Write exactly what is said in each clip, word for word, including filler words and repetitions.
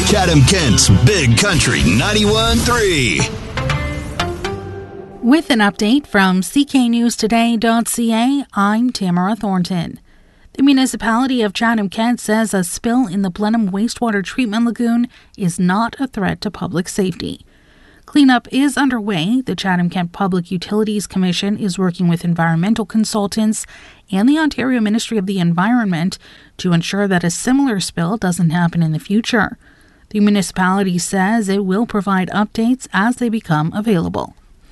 Chatham-Kent's Big Country ninety-one point three. With an update from C K News Today dot C A, I'm Tamara Thornton. The municipality of Chatham-Kent says a spill in the Blenheim wastewater treatment lagoon is not a threat to public safety. Cleanup is underway. The Chatham-Kent Public Utilities Commission is working with environmental consultants and the Ontario Ministry of the Environment to ensure that a similar spill doesn't happen in the future. The municipality says it will provide updates as they become available.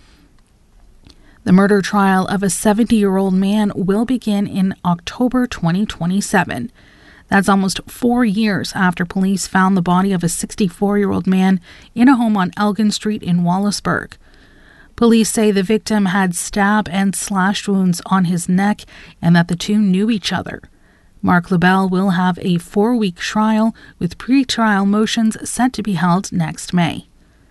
The murder trial of a seventy-year-old man will begin in October twenty twenty-seven. That's almost four years after police found the body of a sixty-four-year-old man in a home on Elgin Street in Wallaceburg. Police say the victim had stab and slashed wounds on his neck and that the two knew each other. Mark LaBelle will have a four-week trial with pre-trial motions set to be held next May.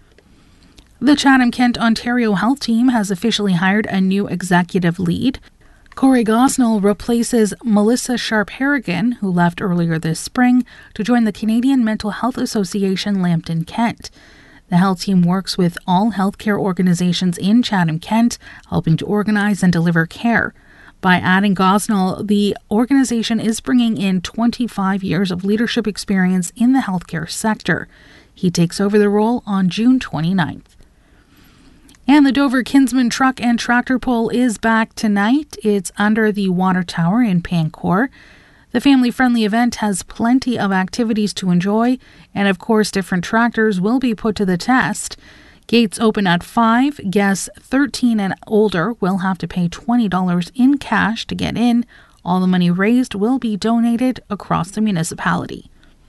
The Chatham-Kent Ontario Health Team has officially hired a new executive lead. Corey Gosnell replaces Melissa Sharp-Harrigan, who left earlier this spring, to join the Canadian Mental Health Association Lambton Kent. The health team works with all healthcare organizations in Chatham-Kent, helping to organize and deliver care. By adding Gosnell, the organization is bringing in twenty-five years of leadership experience in the healthcare sector. He takes over the role on June twenty-ninth. And the Dover Kinsman Truck and Tractor Pull is back tonight. It's under the Water Tower in Pancourt. The family-friendly event has plenty of activities to enjoy, and of course different tractors will be put to the test. Gates open at five. Guests thirteen and older will have to pay twenty dollars in cash to get in. All the money raised will be donated across the municipality.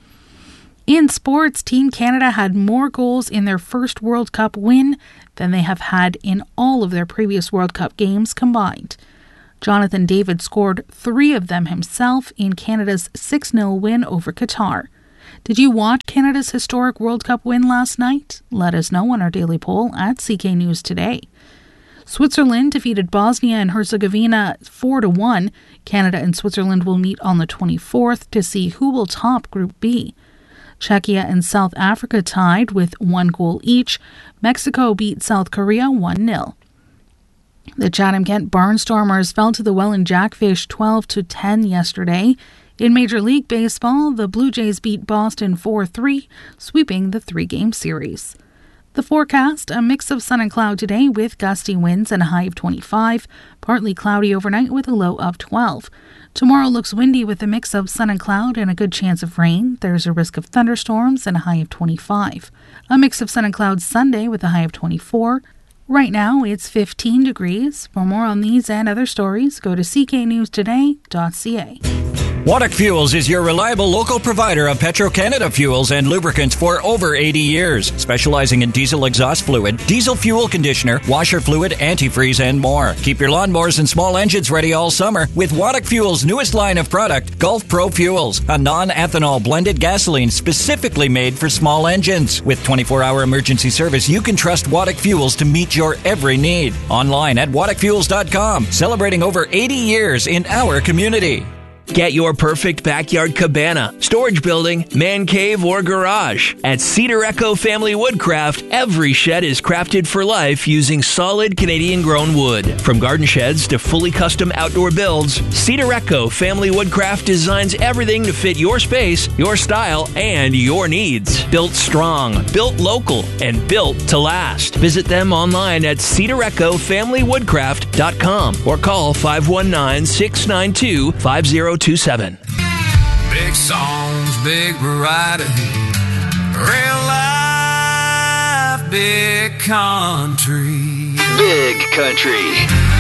In sports, Team Canada had more goals in their first World Cup win than they have had in all of their previous World Cup games combined. Jonathan David scored three of them himself in Canada's six nil win over Qatar. Did you watch Canada's historic World Cup win last night? Let us know on our daily poll at C K News Today. Switzerland defeated Bosnia and Herzegovina four to one. Canada and Switzerland will meet on the twenty-fourth to see who will top Group B. Czechia and South Africa tied with one goal each. Mexico beat South Korea one nil. The Chatham-Kent Barnstormers fell to the Welland Jackfish twelve to ten yesterday. In Major League Baseball, the Blue Jays beat Boston four three, sweeping the three-game series. The forecast, a mix of sun and cloud today with gusty winds and a high of twenty-five, partly cloudy overnight with a low of twelve. Tomorrow looks windy with a mix of sun and cloud and a good chance of rain. There's a risk of thunderstorms and a high of twenty-five. A mix of sun and cloud Sunday with a high of twenty-four. Right now, it's fifteen degrees. For more on these and other stories, go to C K News Today dot C A. Waddock Fuels is your reliable local provider of Petro-Canada fuels and lubricants for over eighty years, specializing in diesel exhaust fluid, diesel fuel conditioner, washer fluid, antifreeze, and more. Keep your lawnmowers and small engines ready all summer with Waddock Fuels' newest line of product, Gulf Pro Fuels, a non-ethanol blended gasoline specifically made for small engines. With twenty-four hour emergency service, you can trust Waddock Fuels to meet your every need. Online at waddock fuels dot com, celebrating over eighty years in our community. Get your perfect backyard cabana, storage building, man cave, or garage. At Cedar Echo Family Woodcraft, every shed is crafted for life using solid Canadian-grown wood. From garden sheds to fully custom outdoor builds, Cedar Echo Family Woodcraft designs everything to fit your space, your style, and your needs. Built strong, built local, and built to last. Visit them online at cedar echo family woodcraft dot com or call five one nine, six nine two, five zero two seven. Big songs, big variety, real life, big country. Big Country.